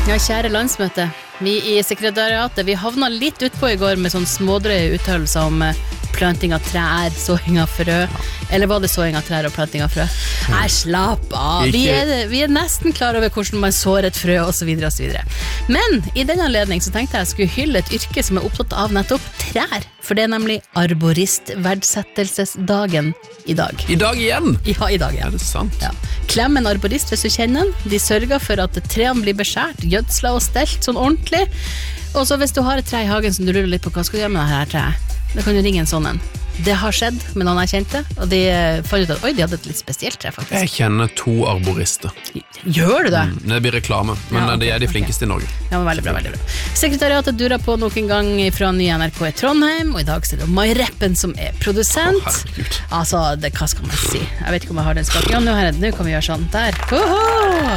Ja, kjære landsmøte. Vi I sekretariatet, vi havna litt utpå I går med sånn smådrøye uttalelser om planting av trær, såing av frø. Eller var det såing av trær og planting av frø? Nei, slapp av. Vi er nesten klar over hvordan man sår et frø, og så videre, og så videre. Men I denne anledning så tenkte jeg skulle hylle et yrke som opptatt av nettopp trær. For det nemlig arborist-verdsettelsesdagen I dag. I dag igjen? Ja, I dag igjen. Det sant? Ja. Klem en arborist hvis du kjenner den. De sørger for at trærne blir beskjært, gjødsla og stelt sånn ordentlig. Og så hvis du har et tre I hagen som du lurer litt på, hva skal du gjøre med det her treet? Da kan du ringe en sånn en. Det har skjedd med noen jeg kjente, og de fant ut at de hadde et litt spesielt tre faktisk. Jeg kjenner 2 arborister. Gjør du det? Det blir reklame, men ja, okay, de de flinkeste I Norge. Ja, men veldig bra, veldig bra. Sekretariatet durer på noen gang fra nye NRK I Trondheim, og I dag så det Mai Reppen som produsent. Altså, hva skal man si? Jeg vet ikke om jeg har den skapen. Ja, nå kan vi gjøre sånn. Der. Hoho!